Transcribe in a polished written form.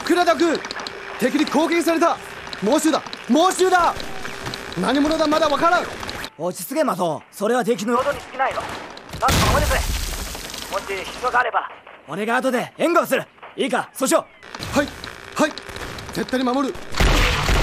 倉田君、敵に攻撃された。猛襲だ、猛襲だ。何者だ、まだわからん。 落ち着けマト。それは敵の喉に尽きないの。なんとか守れくれ。もし必要があれば俺が後で援護をする。いいか、そうしよう。 はいはい、絶対に守る。